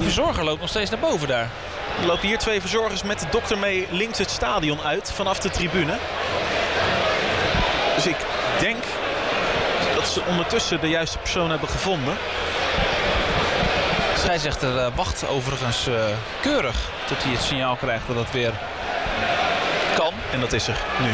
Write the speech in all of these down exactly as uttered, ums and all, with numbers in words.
verzorger loopt nog steeds naar boven daar. Er lopen hier twee verzorgers met de dokter mee links het stadion uit vanaf de tribune. Dus ik denk dat ze ondertussen de juiste persoon hebben gevonden. De scheidsrechter uh, wacht overigens uh, keurig tot hij het signaal krijgt dat het weer kan. En dat is er nu.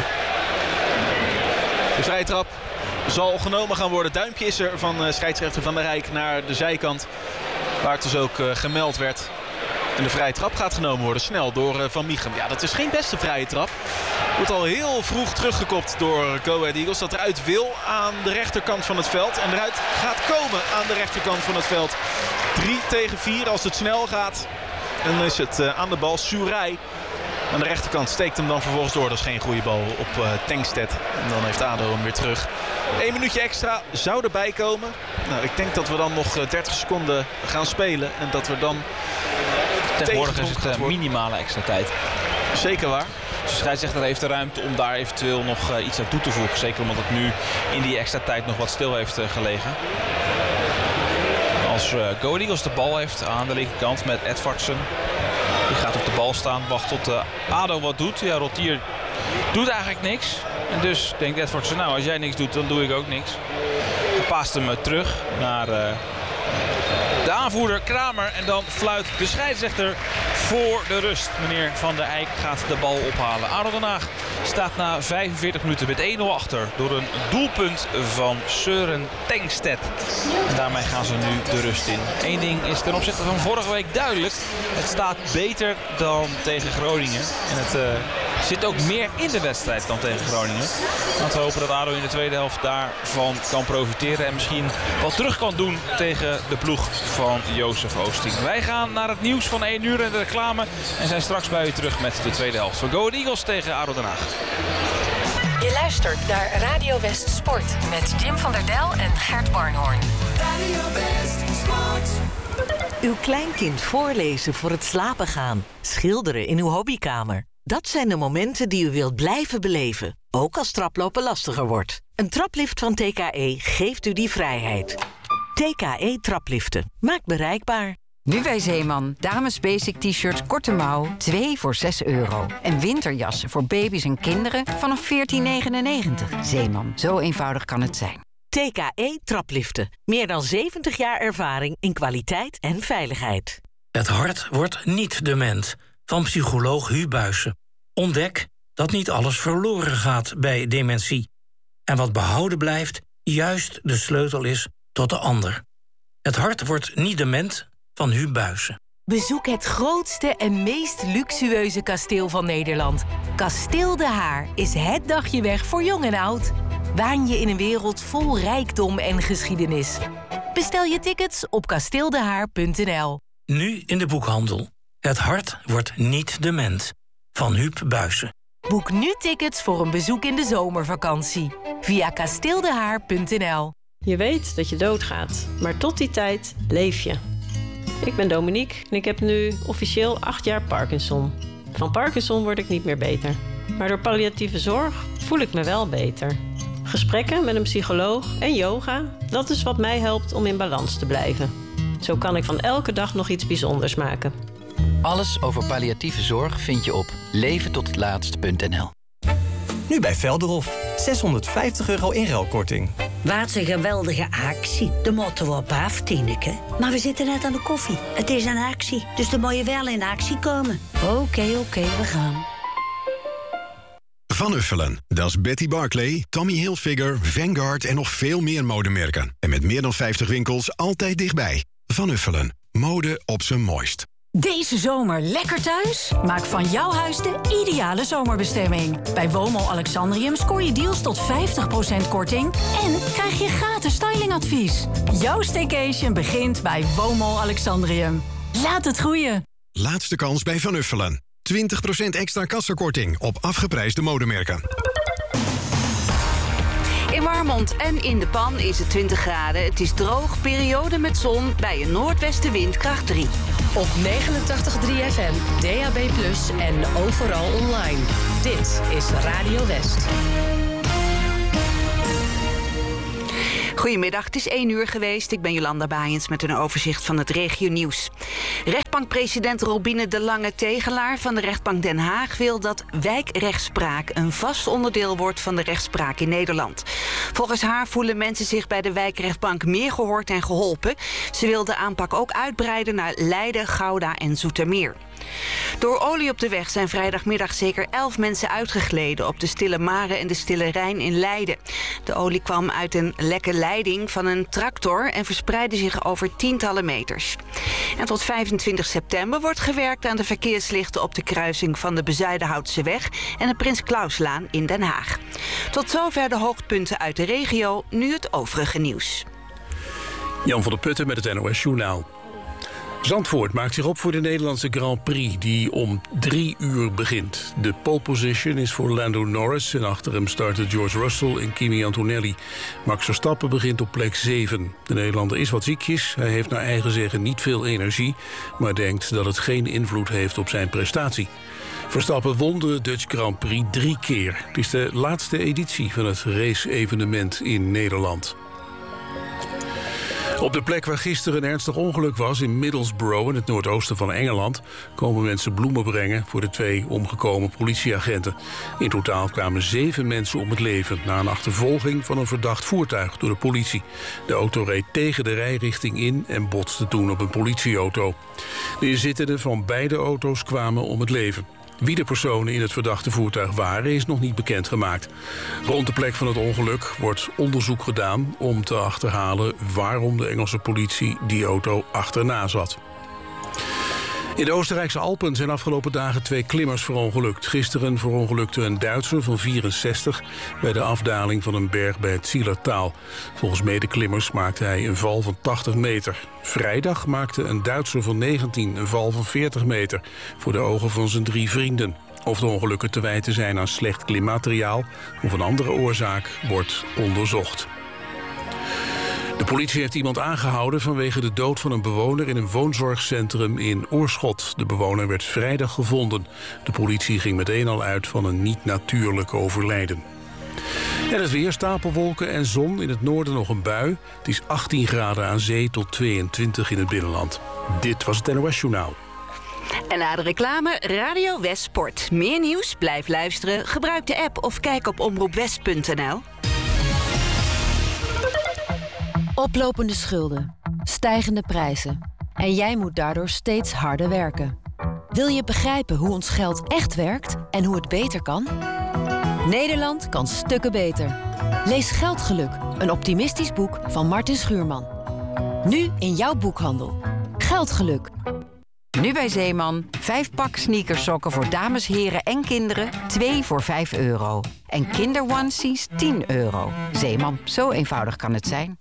De vrije trap zal genomen gaan worden. Duimpje is er van uh, scheidsrechter Van der Rijk naar de zijkant. Waar het dus ook uh, gemeld werd. En de vrije trap gaat genomen worden. Snel door uh, Van Mieghem. Ja, dat is geen beste vrije trap. Wordt al heel vroeg teruggekopt door Go Ahead Eagles. Dat eruit wil aan de rechterkant van het veld. En eruit gaat komen aan de rechterkant van het veld. drie tegen vier als het snel gaat. En dan is het uh, aan de bal. Surai aan de rechterkant steekt hem dan vervolgens door. Dat is geen goede bal op uh, Tankstedt. En dan heeft ADO hem weer terug. Eén minuutje extra zou erbij komen. Nou, ik denk dat we dan nog dertig seconden gaan spelen. En dat we dan... Tegenwoordig is het uh, minimale extra tijd. Zeker waar. Dus de scheidsrechter heeft de ruimte om daar eventueel nog uh, iets aan toe te voegen. Zeker omdat het nu in die extra tijd nog wat stil heeft uh, gelegen. Als uh, Go Ahead Eagles de bal heeft aan de linkerkant met Edvardsen. Die gaat op de bal staan, wacht tot uh, ADO wat doet. Ja, Rotier doet eigenlijk niks. En dus denkt Edvardsen, nou als jij niks doet, dan doe ik ook niks. Hij paast hem uh, terug naar... Uh, De aanvoerder Kramer en dan fluit de scheidsrechter voor de rust. Meneer Van der Eyck gaat de bal ophalen. ADO Den Haag staat na vijfenveertig minuten met één nul achter door een doelpunt van Søren Tankstedt. En daarmee gaan ze nu de rust in. Eén ding is ten opzichte van vorige week duidelijk. Het staat beter dan tegen Groningen. En het uh, zit ook meer in de wedstrijd dan tegen Groningen. Laten we hopen dat ADO in de tweede helft daarvan kan profiteren. En misschien wat terug kan doen tegen de ploeg van Jozef Oosting. Wij gaan naar het nieuws van één uur en de reclame. En zijn straks bij u terug met de tweede helft van Go Ahead Eagles tegen ADO Den Haag. Je luistert naar Radio West Sport met Jim van der Del en Gert Barnhoorn. Radio West Sport. Uw kleinkind voorlezen voor het slapen gaan. Schilderen in uw hobbykamer. Dat zijn de momenten die u wilt blijven beleven. Ook als traplopen lastiger wordt. Een traplift van T K E geeft u die vrijheid. T K E trapliften. Maakt bereikbaar. Nu bij Zeeman. Dames basic t-shirts korte mouw, twee voor zes euro. En winterjassen voor baby's en kinderen vanaf veertien negenennegentig. Zeeman, zo eenvoudig kan het zijn. T K E trapliften. Meer dan zeventig jaar ervaring in kwaliteit en veiligheid. Het hart wordt niet dement. Van psycholoog Huub Buijsen. Ontdek dat niet alles verloren gaat bij dementie. En wat behouden blijft, juist de sleutel is tot de ander. Het hart wordt niet dement van Huub Buijsen. Bezoek het grootste en meest luxueuze kasteel van Nederland. Kasteel De Haar is het dagje weg voor jong en oud. Waan je in een wereld vol rijkdom en geschiedenis. Bestel je tickets op kasteeldehaar punt n l. Nu in de boekhandel. Het hart wordt niet dement van Huub Buijsen. Boek nu tickets voor een bezoek in de zomervakantie. Via kasteeldehaar punt n l. Je weet dat je doodgaat, maar tot die tijd leef je. Ik ben Dominique en ik heb nu officieel acht jaar Parkinson. Van Parkinson word ik niet meer beter. Maar door palliatieve zorg voel ik me wel beter. Gesprekken met een psycholoog en yoga, dat is wat mij helpt om in balans te blijven. Zo kan ik van elke dag nog iets bijzonders maken. Alles over palliatieve zorg vind je op leven tot het laatst punt n l. Nu bij Velderhof. zeshonderdvijftig euro inruilkorting. Wat een geweldige actie. De moeten we op af, Tineke. Maar we zitten net aan de koffie. Het is een actie, dus dan moet je wel in actie komen. Oké, okay, oké, okay, we gaan. Van Uffelen, dat is Betty Barclay, Tommy Hilfiger, Vanguard en nog veel meer modemerken. En met meer dan vijftig winkels altijd dichtbij. Van Uffelen, mode op zijn mooist. Deze zomer lekker thuis? Maak van jouw huis de ideale zomerbestemming. Bij Woonmall Alexandrium scoor je deals tot vijftig procent korting... en krijg je gratis stylingadvies. Jouw staycation begint bij Woonmall Alexandrium. Laat het groeien. Laatste kans bij Van Uffelen. twintig procent extra kassakorting op afgeprijsde modemerken. In Warmond en in de Pan is het twintig graden. Het is droog, periode met zon bij een noordwestenwind kracht drie. Op negenentachtig komma drie F M, D A B plus, en overal online. Dit is Radio West. Goedemiddag, het is één uur geweest. Ik ben Jolanda Baaiens met een overzicht van het regionieuws. Rechtbankpresident Robine de Lange Tegelaar van de rechtbank Den Haag wil dat wijkrechtspraak een vast onderdeel wordt van de rechtspraak in Nederland. Volgens haar voelen mensen zich bij de wijkrechtbank meer gehoord en geholpen. Ze wil de aanpak ook uitbreiden naar Leiden, Gouda en Zoetermeer. Door olie op de weg zijn vrijdagmiddag zeker elf mensen uitgegleden op de Stille Mare en de Stille Rijn in Leiden. De olie kwam uit een lekke leiding van een tractor en verspreidde zich over tientallen meters. En tot vijfentwintig september wordt gewerkt aan de verkeerslichten op de kruising van de Bezuidenhoutse weg en de Prins Clauslaan in Den Haag. Tot zover de hoogtepunten uit de regio, nu het overige nieuws. Jan van der Putten met het N O S Journaal. Zandvoort maakt zich op voor de Nederlandse Grand Prix die om drie uur begint. De pole position is voor Lando Norris en achter hem starten George Russell en Kimi Antonelli. Max Verstappen begint op plek zeven. De Nederlander is wat ziekjes, hij heeft naar eigen zeggen niet veel energie, maar denkt dat het geen invloed heeft op zijn prestatie. Verstappen won de Dutch Grand Prix drie keer. Het is de laatste editie van het race-evenement in Nederland. Op de plek waar gisteren een ernstig ongeluk was in Middlesbrough in het noordoosten van Engeland komen mensen bloemen brengen voor de twee omgekomen politieagenten. In totaal kwamen zeven mensen om het leven na een achtervolging van een verdacht voertuig door de politie. De auto reed tegen de rijrichting in en botste toen op een politieauto. De inzittenden van beide auto's kwamen om het leven. Wie de personen in het verdachte voertuig waren is nog niet bekendgemaakt. Rond de plek van het ongeluk wordt onderzoek gedaan om te achterhalen waarom de Engelse politie die auto achterna zat. In de Oostenrijkse Alpen zijn afgelopen dagen twee klimmers verongelukt. Gisteren verongelukte een Duitser van vierenzestig bij de afdaling van een berg bij het Zielertaal. Volgens medeklimmers maakte hij een val van tachtig meter. Vrijdag maakte een Duitser van negentien een val van veertig meter voor de ogen van zijn drie vrienden. Of de ongelukken te wijten zijn aan slecht klimmateriaal of een andere oorzaak wordt onderzocht. De politie heeft iemand aangehouden vanwege de dood van een bewoner in een woonzorgcentrum in Oorschot. De bewoner werd vrijdag gevonden. De politie ging meteen al uit van een niet-natuurlijk overlijden. En het weer, stapelwolken en zon. In het noorden nog een bui. Het is achttien graden aan zee tot tweeëntwintig in het binnenland. Dit was het N O S Journaal. En na de reclame Radio West Sport. Meer nieuws? Blijf luisteren. Gebruik de app of kijk op omroep west punt n l. Oplopende schulden, stijgende prijzen en jij moet daardoor steeds harder werken. Wil je begrijpen hoe ons geld echt werkt en hoe het beter kan? Nederland kan stukken beter. Lees Geldgeluk, een optimistisch boek van Martin Schuurman. Nu in jouw boekhandel. Geldgeluk. Nu bij Zeeman. Vijf pak sneakersokken voor dames, heren en kinderen. Twee voor vijf euro. En kinderonesies tien euro. Zeeman, zo eenvoudig kan het zijn.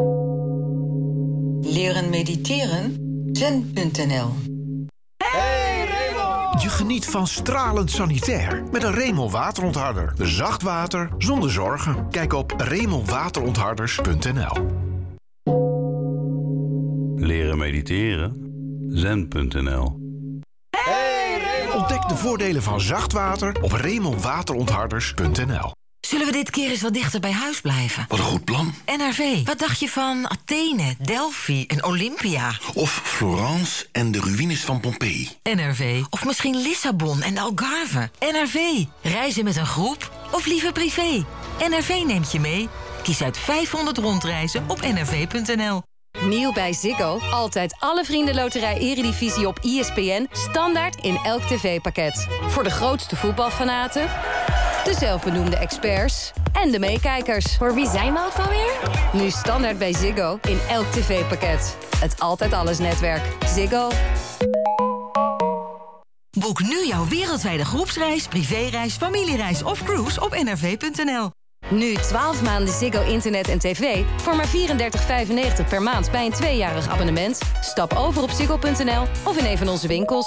Leren mediteren? zen punt n l. Hey Raymond! Je geniet van stralend sanitair met een Raymond waterontharder. Zacht water zonder zorgen. Kijk op raymond waterontharders punt n l. Leren mediteren? zen punt n l. Hey Raymond! Ontdek de voordelen van zacht water op raymond waterontharders punt n l. Zullen we dit keer eens wat dichter bij huis blijven? Wat een goed plan. N R V, wat dacht je van Athene, Delphi en Olympia? Of Florence en de ruïnes van Pompeii. N R V, of misschien Lissabon en de Algarve. N R V, reizen met een groep of liever privé? N R V neemt je mee. Kies uit vijfhonderd rondreizen op n r v punt n l. Nieuw bij Ziggo. Altijd alle vriendenloterij Eredivisie op I S P N. Standaard in elk tv-pakket. Voor de grootste voetbalfanaten, de zelfbenoemde experts en de meekijkers. Voor wie zijn we ook alweer? Nu standaard bij Ziggo in elk tv-pakket. Het Altijd Alles netwerk. Ziggo. Boek nu jouw wereldwijde groepsreis, privéreis, familiereis of cruise op n r v punt n l. Nu twaalf maanden Ziggo internet en tv voor maar vierendertig vijfennegentig per maand bij een tweejarig abonnement. Stap over op ziggo punt n l of in een van onze winkels.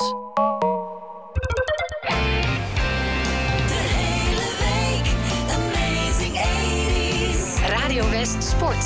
Radio West Sport.